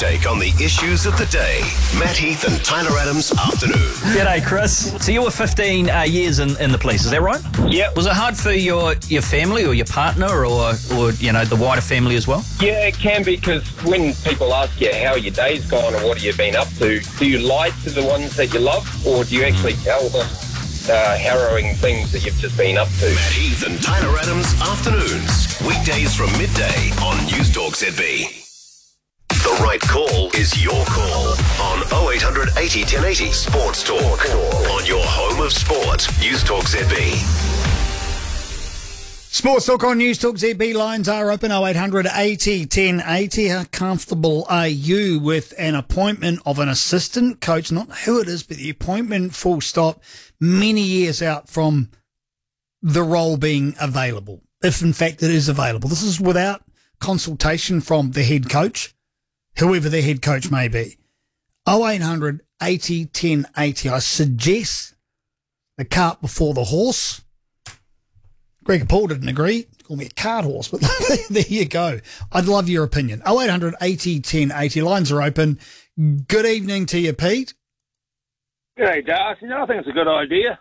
take on the issues of the day. Matt Heath and Tyler Adams afternoon. G'day, Chris. So you were 15 years in the police, is that right? Yep. Was it hard for your family or your partner or the wider family as well? Yeah, it can be, because when people ask you how your day's gone and what have you been up to, do you lie to the ones that you love, or do you actually tell them harrowing things that you've just been up to? Matt Heath and Tyler Adams afternoons. Weekdays from midday on News Talk ZB. The right call is your call on 0800 80 1080 Sports Talk. On your home of sport, News Talk ZB. Sports Talk on News Talk ZB. Lines are open 0800 80 1080. How comfortable are you with an appointment of an assistant coach? Not who it is, but the appointment, full stop, many years out from the role being available, if in fact it is available. This is without consultation from the head coach, whoever the head coach may be. 0800 80 1080. I suggest the cart before the horse. Greg Paul didn't agree. Call me a cart horse, but there you go. I'd love your opinion. 0800 80 1080. Lines are open. Good evening to you, Pete. G'day, Darcy. I think it's a good idea.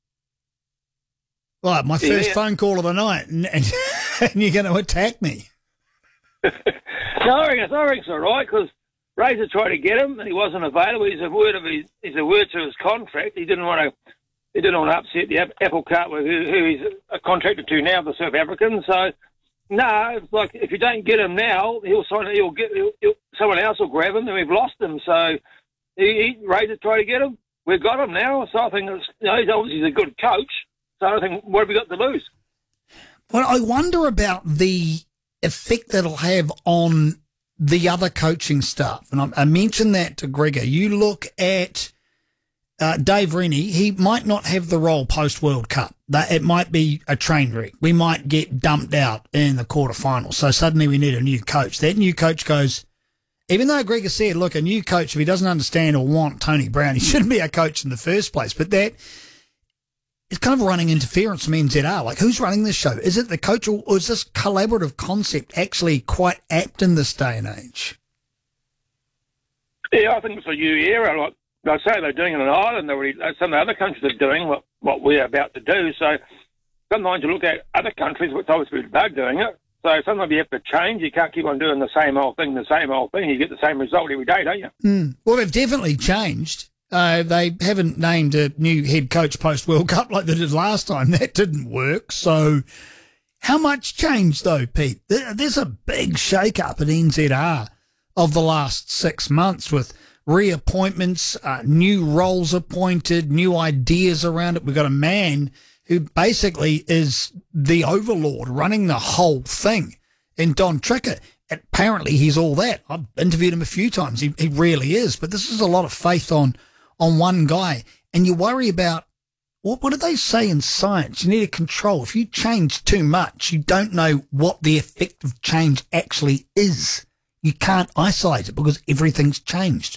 Right, my first phone call of the night, and you're going to attack me. No, I reckon it's all right, because Razor tried to get him, and he wasn't available. He's a word to his contract. He didn't want to upset the apple cart with who he's contracted to now, the South African. So, no, it's like if you don't get him now, someone else will grab him, and we've lost him. So, Razor tried to get him. We've got him now. So I think he's obviously a good coach. So I think, what have we got to lose? Well, I wonder about the effect that'll have on the other coaching staff. And I mentioned that to Gregor. You look at Dave Rennie, he might not have the role post-World Cup. It might be a train wreck. We might get dumped out in the quarterfinals. So suddenly we need a new coach. That new coach goes, even though Gregor said, look, a new coach, if he doesn't understand or want Tony Brown, he shouldn't be a coach in the first place. But that is kind of running interference from NZR. Like, who's running this show? Is it the coach, or is this collaborative concept actually quite apt in this day and age? Yeah, I think it's a new era. Like I say, they're doing it in Ireland. Some of the other countries are doing what we're about to do. So sometimes you look at other countries, which obviously they're doing it. So sometimes you have to change. You can't keep on doing the same old thing. You get the same result every day, don't you? Well, they've definitely changed. They haven't named a new head coach post-World Cup like they did last time. That didn't work. So how much change, though, Pete? There's a big shake-up at NZR of the last 6 months with reappointments, new roles appointed, new ideas around it. We've got a man who basically is the overlord running the whole thing in Don Trickett. Apparently he's all that. I've interviewed him a few times. He really is. But this is a lot of faith on one guy. And you worry about, what do they say in science? You need a control. If you change too much, you don't know what the effect of change actually is. You can't isolate it because everything's changed.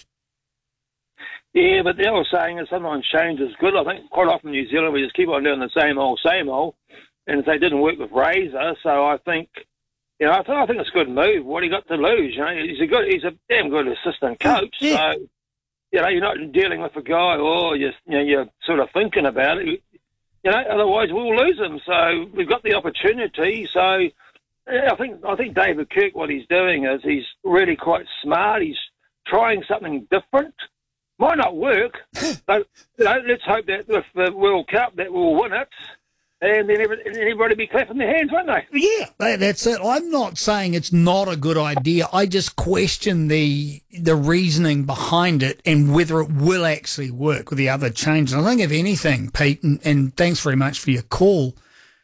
Yeah, but the old saying is sometimes change is good. I think quite often in New Zealand we just keep on doing the same old, and they didn't work with Razor. So I think, I think it's a good move. What he got to lose? He's a damn good assistant coach. Yeah. So you're not dealing with a guy, you're sort of thinking about it. Otherwise we'll lose him. So we've got the opportunity. So yeah, I think David Kirk, what he's doing is he's really quite smart. He's trying something different. Might not work, but let's hope that with the World Cup that we'll win it, and then everybody be clapping their hands, won't they? Yeah, that's it. I'm not saying it's not a good idea. I just question the reasoning behind it and whether it will actually work with the other changes. I think if anything, Pete, and thanks very much for your call,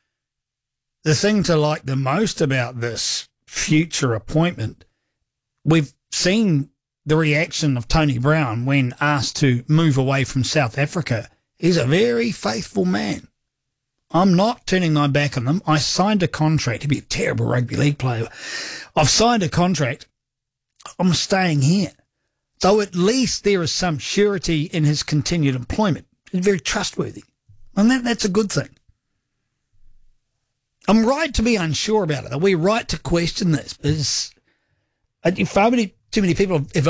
the thing to like the most about this future appointment, we've seen the reaction of Tony Brown when asked to move away from South Africa. He's a very faithful man. I'm not turning my back on them. I signed a contract to be a terrible rugby league player. I've signed a contract. I'm staying here. So at least there is some surety in his continued employment. He's very trustworthy. And that's a good thing. I'm right to be unsure about it. Are we right to question this? Because far too many people have